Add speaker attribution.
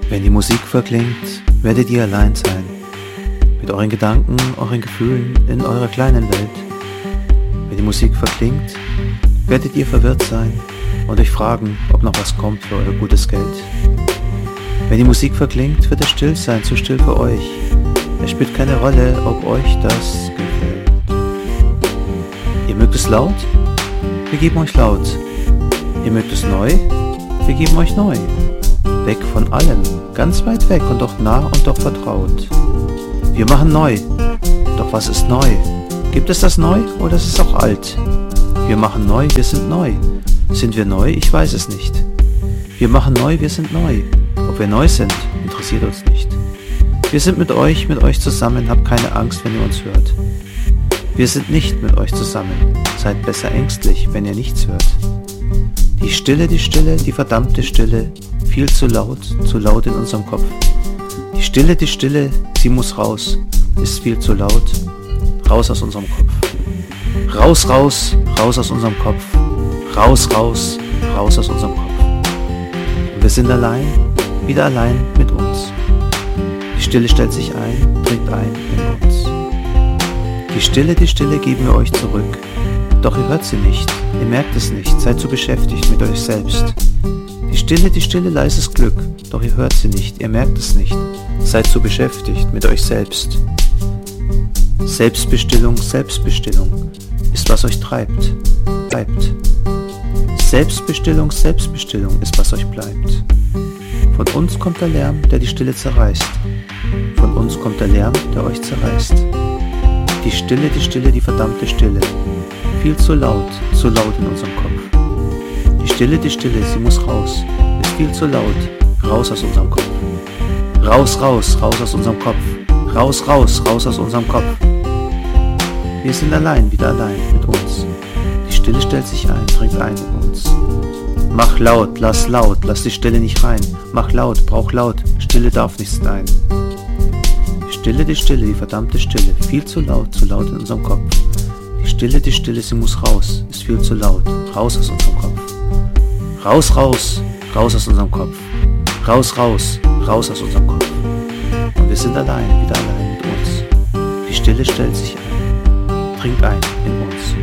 Speaker 1: Wenn die Musik verklingt, werdet ihr allein sein. Mit euren Gedanken, euren Gefühlen in eurer kleinen Welt. Wenn die Musik verklingt, werdet ihr verwirrt sein und euch fragen, ob noch was kommt für euer gutes Geld. Wenn die Musik verklingt, wird es still sein, zu still für euch. Es spielt keine Rolle, ob euch das gefällt. Ihr mögt es laut? Wir geben euch laut. Ihr mögt es neu? Wir geben euch neu. Weg von allem, ganz weit weg und doch nah und doch vertraut. Wir machen neu. Doch was ist neu? Gibt es das neu oder ist es auch alt? Wir machen neu, wir sind neu. Sind wir neu? Ich weiß es nicht. Wir machen neu, wir sind neu. Ob wir neu sind, interessiert uns nicht. Wir sind mit euch zusammen, habt keine Angst, wenn ihr uns hört. Wir sind nicht mit euch zusammen, seid besser ängstlich, wenn ihr nichts hört. Die Stille, die verdammte Stille, viel zu laut in unserem Kopf. Die Stille, sie muss raus, ist viel zu laut, raus aus unserem Kopf. Raus, raus, raus aus unserem Kopf. Raus, raus, raus aus unserem Kopf. Und wir sind allein, wieder allein mit uns. Die Stille stellt sich ein, dringt ein in uns. Die Stille geben wir euch zurück. Doch ihr hört sie nicht, ihr merkt es nicht, seid zu beschäftigt mit euch selbst. Die Stille, leises Glück, doch ihr hört sie nicht, ihr merkt es nicht, seid zu beschäftigt mit euch selbst. Selbstbestimmung ist was euch treibt. Selbstbestimmung ist was euch bleibt. Von uns kommt der Lärm, der die Stille zerreißt. Von uns kommt der Lärm, der euch zerreißt. Die Stille, die verdammte Stille. Viel zu laut in unserem Kopf. Die Stille, sie muss raus. Ist viel zu laut, raus aus unserem Kopf. Raus, raus, raus aus unserem Kopf. Raus, raus, raus aus unserem Kopf. Wir sind allein, wieder allein mit uns. Die Stille stellt sich ein, dringt ein in uns. Mach laut, lass die Stille nicht rein. Mach laut, brauch laut, Stille darf nicht sein. Die Stille, die verdammte Stille, viel zu laut in unserem Kopf. Die Stille, sie muss raus, ist viel zu laut, raus aus unserem Kopf. Raus, raus, raus aus unserem Kopf. Raus, raus, raus aus unserem Kopf. Und wir sind allein, wieder allein mit uns. Die Stille stellt sich ein, dringt ein in uns.